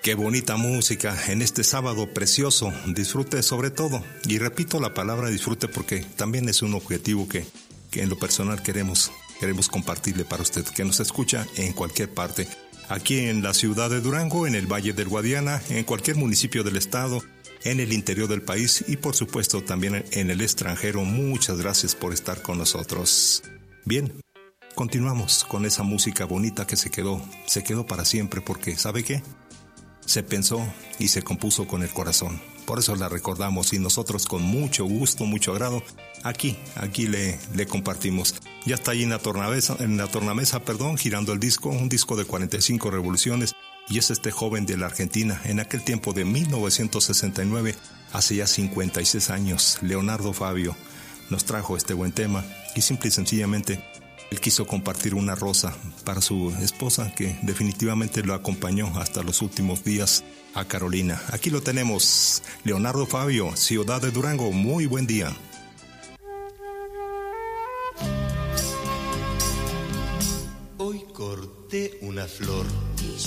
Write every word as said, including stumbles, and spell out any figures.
Qué bonita música en este sábado precioso. Disfrute sobre todo. Y repito la palabra disfrute porque también es un objetivo que, que en lo personal queremos, queremos compartirle para usted, que nos escucha en cualquier parte. Aquí en la ciudad de Durango, en el Valle del Guadiana, en cualquier municipio del estado, en el interior del país y por supuesto también en el extranjero. Muchas gracias por estar con nosotros. Bien, continuamos con esa música bonita que se quedó, se quedó para siempre porque, ¿sabe qué? Se pensó y se compuso con el corazón. Por eso la recordamos y nosotros con mucho gusto, mucho agrado, aquí, aquí le, le compartimos. Ya está ahí en la tornamesa, en la tornamesa, perdón, girando el disco, un disco de cuarenta y cinco revoluciones, y es este joven de la Argentina, en aquel tiempo de mil novecientos sesenta y nueve, hace ya cincuenta y seis años, Leonardo Fabio nos trajo este buen tema y simple y sencillamente él quiso compartir una rosa para su esposa que definitivamente lo acompañó hasta los últimos días, a Carolina. Aquí lo tenemos, Leonardo Fabio, Ciudad de Durango. Muy buen día. Hoy corté una flor